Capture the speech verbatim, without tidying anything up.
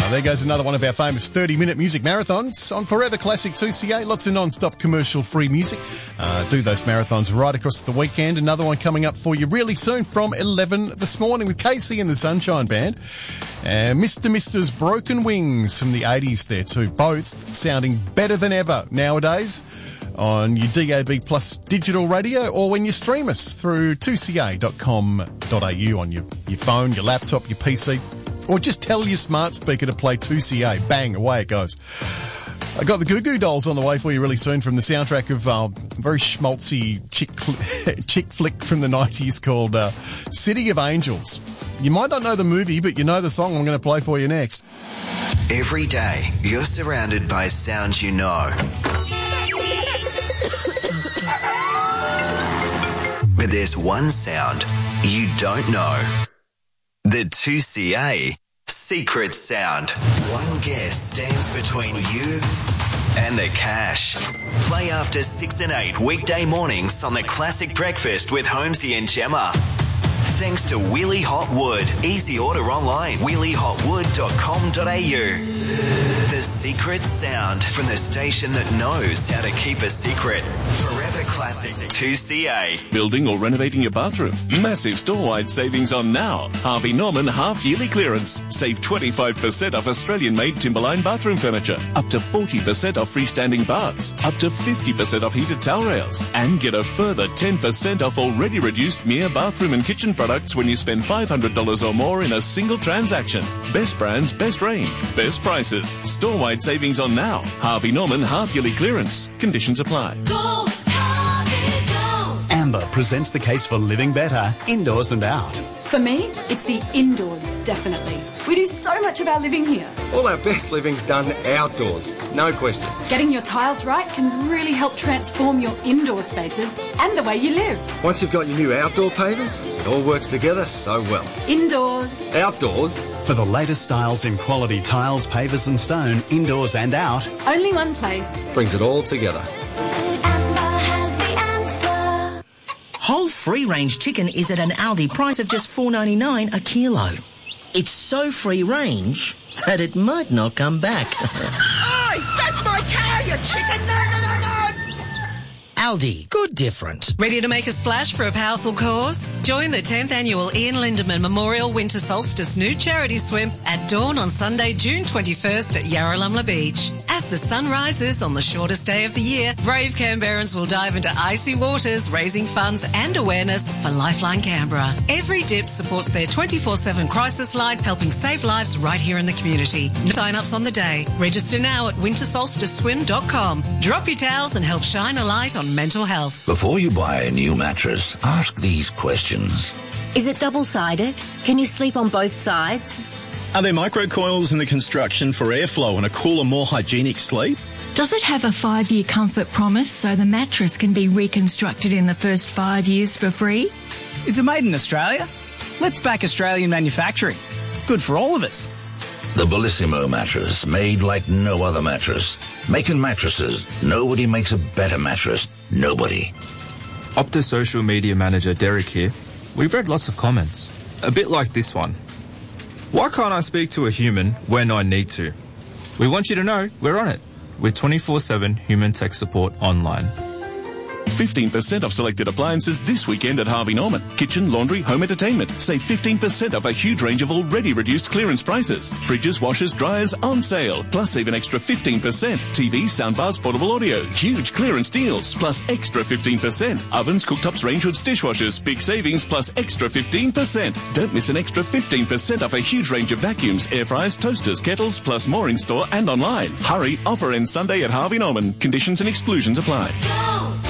Oh, there goes another one of our famous thirty-minute music marathons on Forever Classic two C A. Lots of non-stop commercial-free music. Uh, do those marathons right across the weekend. Another one coming up for you really soon from eleven this morning with Casey and the Sunshine Band. And Mister Mister's Broken Wings from the eighties there too. Both sounding better than ever nowadays on your D A B Plus digital radio or when you stream us through two c a dot com dot a u on your, your phone, your laptop, your P C. Or just tell your smart speaker to play two C A. Bang, away it goes. I got the Goo Goo Dolls on the way for you really soon from the soundtrack of uh, a very schmaltzy chick, chick flick from the nineties called uh, City of Angels. You might not know the movie, but you know the song I'm going to play for you next. Every day, you're surrounded by sounds you know. But there's one sound you don't know. The two C A Secret Sound. One guess stands between you and the cash. Play after six and eight weekday mornings on the Classic Breakfast with Holmesy and Gemma. Thanks to Wheelie Hot Wood. Easy order online. wheelie hot wood dot com dot a u. The Secret Sound from the station that knows how to keep a secret. Forever Classic two C A. Building or renovating your bathroom? Massive store-wide savings on now. Harvey Norman half-yearly clearance. Save twenty-five percent off Australian-made Timberline bathroom furniture. Up to forty percent off freestanding baths. Up to fifty percent off heated towel rails. And get a further ten percent off already reduced Mere bathroom and kitchen products when you spend five hundred dollars or more in a single transaction. Best brands, best range, best prices. Store-wide savings on now. Harvey Norman half-yearly clearance. Conditions apply. Go, Harvey, go. Amber presents the case for living better, indoors and out. For me, it's the indoors, definitely. We do so much of our living here. All our best living's done outdoors, no question. Getting your tiles right can really help transform your indoor spaces and the way you live. Once you've got your new outdoor pavers, it all works together so well. Indoors. Outdoors. For the latest styles in quality tiles, pavers and stone, indoors and out. Only one place. Brings it all together. Whole free-range chicken is at an Aldi price of just four dollars ninety-nine a kilo. It's so free-range that it might not come back. Oi! That's my cow, you chicken! No, no, no, no! Aldi, good different. Ready to make a splash for a powerful cause? Join the tenth annual Ian Lindemann Memorial Winter Solstice Nude Charity Swim at dawn on Sunday, June twenty-first at Yarralumla Beach. As the sun rises on the shortest day of the year, brave Canberrans will dive into icy waters, raising funds and awareness for Lifeline Canberra. Every dip supports their twenty-four seven crisis line, helping save lives right here in the community. No sign-ups on the day. Register now at winter solstice swim dot com. Drop your towels and help shine a light on mental health. Before you buy a new mattress, ask these questions. Is it double-sided? Can you sleep on both sides? Are there microcoils in the construction for airflow and a cooler, more hygienic sleep? Does it have a five-year comfort promise so the mattress can be reconstructed in the first five years for free? Is it made in Australia? Let's back Australian manufacturing. It's good for all of us. The Bellissimo mattress, made like no other mattress. Making mattresses, nobody makes a better mattress. Nobody. Optus social media manager Derek here. We've read lots of comments, a bit like this one. Why can't I speak to a human when I need to? We want you to know we're on it with twenty-four seven human tech support online. fifteen percent off selected appliances this weekend at Harvey Norman. Kitchen, laundry, home entertainment. Save fifteen percent off a huge range of already reduced clearance prices. Fridges, washers, dryers on sale. Plus save an extra fifteen percent. T Vs, soundbars, portable audio. Huge clearance deals. Plus extra fifteen percent. Ovens, cooktops, range hoods, dishwashers. Big savings plus extra fifteen percent. Don't miss an extra fifteen percent off a huge range of vacuums, air fryers, toasters, kettles, plus more in store and online. Hurry, offer ends Sunday at Harvey Norman. Conditions and exclusions apply.